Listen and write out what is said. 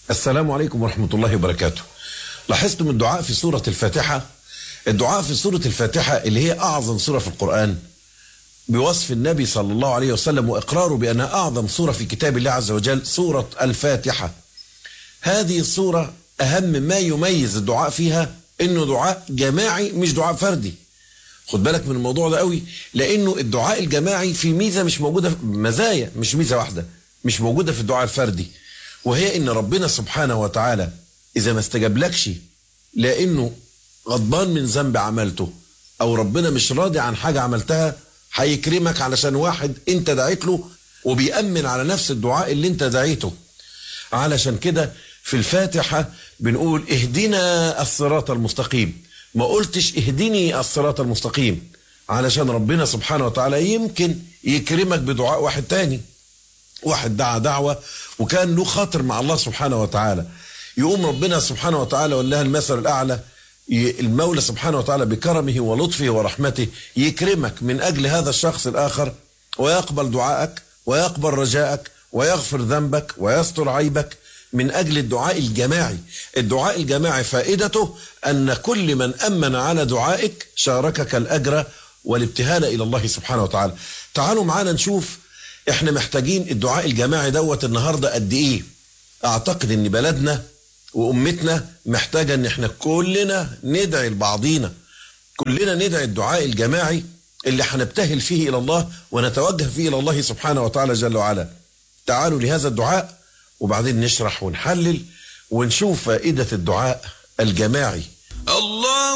السلام عليكم ورحمة الله وبركاته. لاحظتم الدعاء في سورة الفاتحة؟ الدعاء في سورة الفاتحة اللي هي أعظم سورة في القرآن، بوصف النبي صلى الله عليه وسلم وإقراره بأنها أعظم سورة في كتاب الله عز وجل، سورة الفاتحة. هذه السورة أهم ما يميز الدعاء فيها إنه دعاء جماعي مش دعاء فردي. خد بالك من الموضوع ده قوي، لأنه الدعاء الجماعي في ميزة مش موجودة، مزايا مش ميزة واحدة مش موجودة في الدعاء الفردي، وهي إن ربنا سبحانه وتعالى إذا ما استجابلكش لأنه غضبان من ذنب عملته، أو ربنا مش راضي عن حاجة عملتها، هيكرمك علشان واحد أنت دعيت له وبيأمن على نفس الدعاء اللي أنت دعيته. علشان كده في الفاتحة بنقول اهدنا الصراط المستقيم، ما قلتش اهدني الصراط المستقيم، علشان ربنا سبحانه وتعالى يمكن يكرمك بدعاء واحد تاني، واحد دعا دعوة وكان له خاطر مع الله سبحانه وتعالى، يقوم ربنا سبحانه وتعالى ولله المثل الأعلى، المولى سبحانه وتعالى بكرمه ولطفه ورحمته يكرمك من أجل هذا الشخص الآخر، ويقبل دعائك ويقبل رجائك ويغفر ذنبك ويستر عيبك من أجل الدعاء الجماعي. الدعاء الجماعي فائدته أن كل من أمن على دعائك شاركك الأجر والابتهال إلى الله سبحانه وتعالى. تعالوا معانا نشوف احنا محتاجين الدعاء الجماعي دوت النهاردة قد ايه. اعتقد ان بلدنا وامتنا محتاجة ان احنا كلنا ندعي لبعضينا، كلنا ندعي الدعاء الجماعي اللي هنبتهل فيه الى الله ونتوجه فيه الى الله سبحانه وتعالى جل وعلا. تعالوا لهذا الدعاء وبعدين نشرح ونحلل ونشوف فائدة الدعاء الجماعي. الله